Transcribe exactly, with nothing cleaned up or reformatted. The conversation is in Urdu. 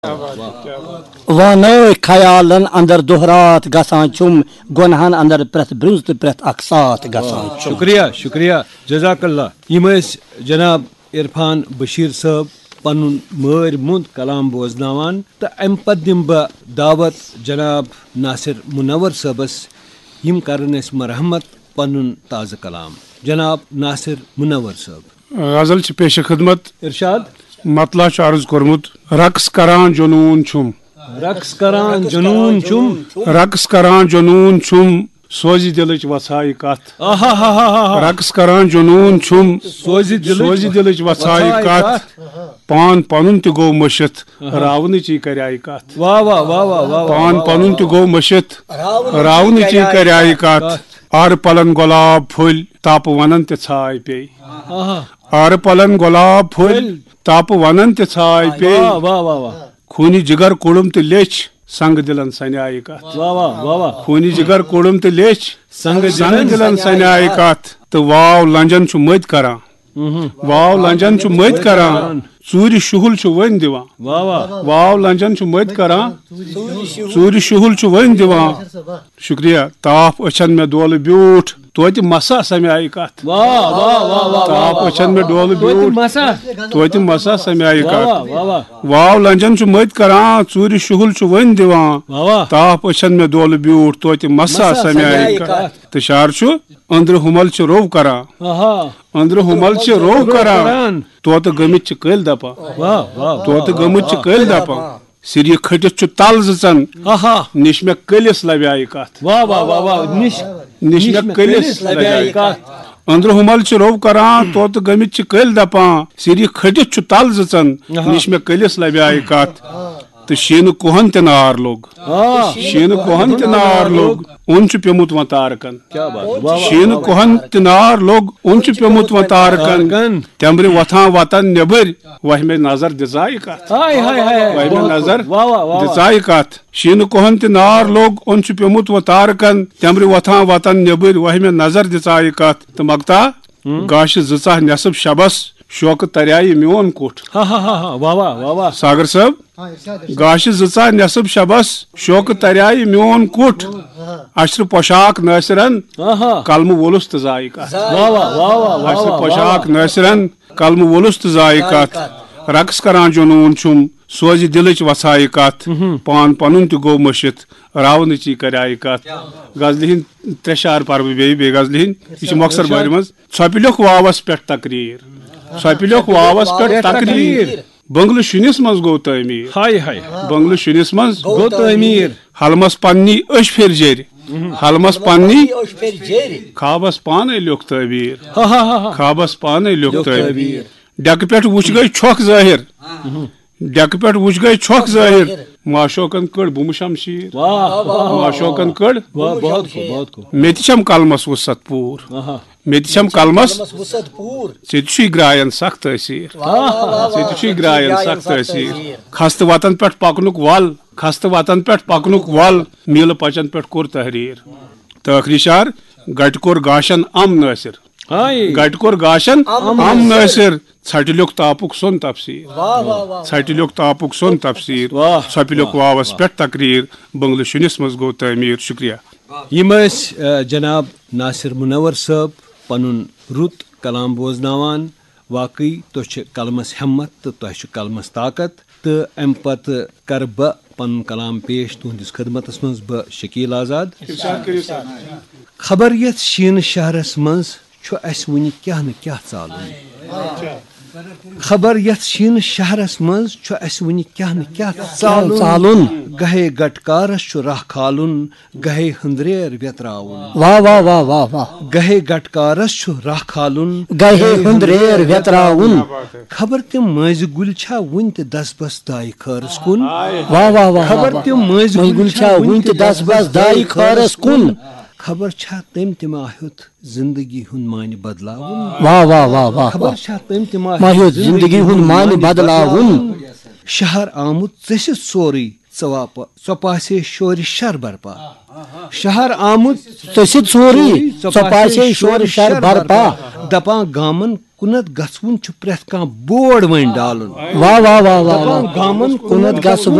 وانو خیالن اندر دہرات گسان چم گنہن اندر پرت برنز تو پرت اقساط گسان چم. شکریہ شکریہ جزاک اللہ. یم جناب عرفان بشیر صاحب پن مر مند کلام بوزناوان تو ام پتہ دم بہ دعوت جناب ناصر منور صاحبس یم کرن اس مرحمت پن تازہ کلام. جناب ناصر منور صاحب غزل چھ پیش خدمت. ارشاد. مطلع چھ عرض کورمت رقص کران جنون چھم رقص کران جنون چھم رقص کران جنون چھم سوزی دلچ وسائی کت رقص کران جنون چھم سوزی سوزی دلچ وسائی کت پان پنن تہ گو مشت راون چی کریائی کت واہ واہ واہ واہ واہ پان پنن تہ گو مشت راون چی کریائی کت آر پلن گلاب پھل تاپ ونن تہ ژھاے پے آر پلن گلاب پھل تاپ ونن تہ ژھاے پے خونی جگر کوڑم تہ لیچھ سنگ دلن سنیائی کت خونی جگر کوڑم تہ لیچھ سنگ دلن سنیائی کت تو واو لنجن چھ مت کران واو لنجن چھ مت کران ژوٗرِ شُہُل چھُ ؤنۍ دِوان واو لنجن چھ مت کران ژوٗرِ شُہُل چھُ ؤنۍ دِوان. شکریہ. تاپھ أچھن مےٚ دولہٕ بیوٗٹھ توتہِ مسا سمیائی کتھ تاپھ أچھن مےٚ ڈولہٕ بیوٗٹھ توتہِ مسا سمیائی کتھ واو لنجن چھ مت کران ژوٗرِ شُہُل چھُ ؤنۍ دِوان تاپھ أچھن مےٚ دولہٕ بیوٗٹھ توتہِ مسا سمیائی کتھ. تہٕ شعر چھُ أنٛدرٕ ہُمل چھِ روٚو کران أنٛدرٕ ہُمل چھِ روٚو کران توتہٕ گٔمٕتۍ چھِ کٔلۍ دپان توتہٕ گٔمٕتۍ چھِ کٔلۍ دپان سِرِ کھٔٹِتھ چھُ تل زٕژن نِش مےٚ کٔلِس لبیاے کتھ نِش مےٚ کٔلِس لبیاے کتھ أنٛدرٕ ہُمل چھِ روٚو کران توتہٕ گٔمٕتۍ چھِ کٔلۍ دپان سِرِ کھٔٹِتھ چھُ تل زٕژن نِش مےٚ کٔلِس لبیاے کتھ. تہٕ شیٖنہٕ کوہن تہِ نار لوٚگ شیٖنہٕ کوہن تہِ نار لوٚگ اوٚن چھُ پیوٚمُت وۄنۍ تارکن شیٖنہٕ کوہن تہِ نار لوٚگ اوٚن چھُ پیوٚمُت وۄنۍ تارکن تیمبرِ وۄتھان وطن نیبٕرۍ وۄہہِ مےٚ نظر دِژایہِ کتھ وۄہہِ مےٚ نظر دِژایہِ کتھ شیٖنہٕ کوہن تہِ نار لوٚگ اوٚن چھُ پیوٚمُت وۄنۍ تارکن تیمبرِ وۄتھان وطن نیبٕرۍ وۄہہِ مےٚ نظر دِژایہِ کتھ. تہٕ مگتا گاشہِ زٕ ژاہ نٮ۪صٕب شبس شوقہٕ تریایہِ میون کُٹھ. ساگر صٲب گاشہِ زٕ ژاہ نٮ۪صٕب شبس شوقہٕ تریایہِ میون کُٹھ اشرٕ پۄشاک نٲصِرن کلمہٕ وولُس تہٕ زایہِ کتھ اشرٕ پۄشاک نٲصِرن کلمہٕ وولُس تہٕ زایہِ کتھ. رقص کران جنوٗن چھُم سوزِ دلٕچ وسایہِ کتھ پان پنُن تہِ گوٚو مٔشِتھ راونٕچی کریایہِ کتھ. غزلہِ ہِنٛدۍ ترٛےٚ شعر پرٕ بہٕ بیٚیہِ بیٚیہِ غزلہِ ہِنٛدۍ یہِ چھِ مۄخصر بارِ منٛز. ژھۄپہِ لیوٚکھ واوس پٮ۪ٹھ تقریٖر ژھۄپہِ لیوٚکھ واوس پٮ۪ٹھ تقریٖر بنگلہٕ شُنِس منٛز گوٚو تعمیٖر بنگلہٕ شُنِس منٛز گوٚو تعمیٖر حلمس پننی أچھ پھِرجیرِ حلمس پننی خوابس پانے لیوٚکھ تعبیٖر خوابس پانے لیوٚکھ تعبیٖر. ڈیکہٕ پٮ۪ٹھ وٕچھ گٔے چھۄکھ ظٲہِر ڈیکہٕ پٮ۪ٹھ وٕچھ گٔے چھۄکھ ظٲہِر معشوقن کٔڑ بُمہٕ شمشیٖر معشوقن کٔڑ مےٚ تہِ چھم کلمس وُسعت پوٗر مےٚ تہِ چھم کلمس ژےٚ تہِ چھُے گراین سخ تٲثیٖر ژےٚ تہِ چھُے گراین سخ تٲثیٖر. خستہٕ وتن پٮ۪ٹھ پکنُک ول خستہٕ وتن پٮ۪ٹھ پکنُک ول میٖلہٕ پچن پٮ۪ٹھ کوٚر تحریٖر. تہٕ ٲخری شعر گٹہِ کوٚر گاشن ام نٲصِر گٹہِ کوٚر گاشن ام نٲصِر ژھٹہِ لیوٚکھ تاپُک سۄن تفسیٖر ژھٹہِ لیوٚکھ تاپُک سۄن تفسیٖر ژھۄپہِ لیوٚکھ واوس پٮ۪ٹھ تقریٖر بنگلہٕ شُنِس منٛز گوٚو تعمیٖر. شکریہ. یم ٲسۍ جناب ناصر منور صٲب پنُن رُت کلام بوزناوان. واقعی تۄہہِ چھِ کلمس ہٮ۪مت تہٕ تۄہہِ چھُ کلمس طاقت. تہٕ امہِ پتہٕ کرٕ بہٕ پنُن کلام پیش تُہنٛدِس خدمتس منٛز بہٕ شکیٖل آزاد. خبر یتھ شیٖنہٕ شہرس منٛز چھُ اسہِ وُنہِ کیٛاہ نہٕ کیٛاہ ژالُن خبر یتھ شیٖنہٕ شہرس منٛز چھُ اسہِ وُنہِ کیٛاہ نہٕ کیٛاہ ژالُن گہے گٹکارس چھُ راہ کھالُن گہے ہٕنٛدریر ویتراوُن واہ واہ واہ واہ واہ گہے گٹکارس چھُ راہ کھالُن گہے ہٕنٛدریر ویتراوُن خبر تِم مٲنزِ گُلۍ چھا وُنہِ تہِ دس بس دایہِ خٲرس کُن واہ واہ واہ خبر تِم مٲنزِ گُلۍ چھا وُنہِ تہِ دس بس دایہِ خٲرس کُن خبر چھا تٔمۍ تہِ ماہیُت زندگی ہُنٛد معنی بدلاوُن واہ واہ واہ واہ خبر چھا تٔمۍ تہِ ماہیُت زندگی ہُنٛد معنی بدلاوُن شہر آمُت ژٔسِتھ سورُے ژٕ واپس ژۄ پاسے شورِ شر برپا شہر آمُت ژٔسِتھ سورُے ژۄ پاسے شورِ شر برپا دپان گامن کنت گژھوُن چھُ پرٛٮ۪تھ کانٛہہ بورڈ وۄنۍ ڈالُن واہ واہ واہ واہ دپان واہ گامن کُنت گژھوُن